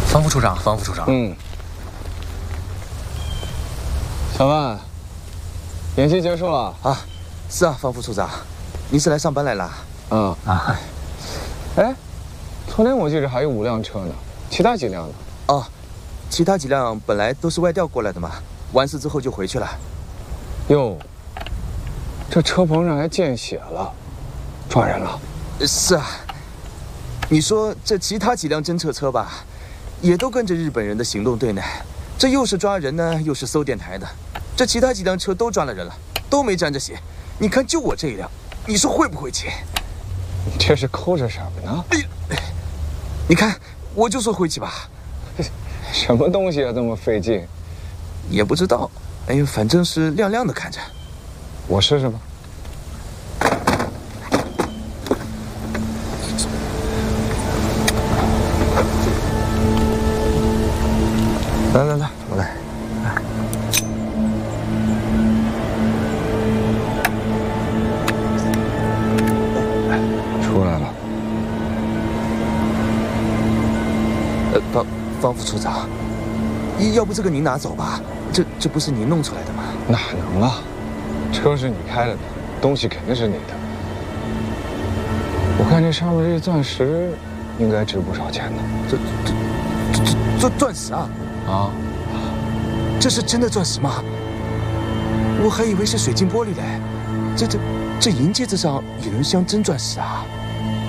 方副处长，方副处长。 小万，演习结束了啊？是啊，方副处长，你是来上班来了？ 哎，昨天我记着还有5辆车呢，其他几辆呢？ 哦，其他几辆本来都是外调过来的嘛，完事之后就回去了。 哟，这车棚上还见血了，抓人了？ 是啊，你说这其他几辆侦测车吧，也都跟着日本人的行动队呢，这又是抓人呢，又是搜电台的，这其他几辆车都抓了人了，都没沾着血，你看就我这一辆，你说会不会气？ 你这是抠着什么呢？ 你看，我就说晦气吧。 什么东西啊，这么费劲？ 也不知道，哎呦，反正是亮亮的看着。 我试试吧。来，我来。出来了。 方副处长，要不这个您拿走吧，这不是您弄出来的吗？ 哪能啊？车是你开了的，东西肯定是你的。我看这上面这钻石，应该值不少钱呢。 这钻石啊？ 啊， 这是真的钻石吗？我还以为是水晶玻璃嘞。这银戒指上也能镶真钻石啊？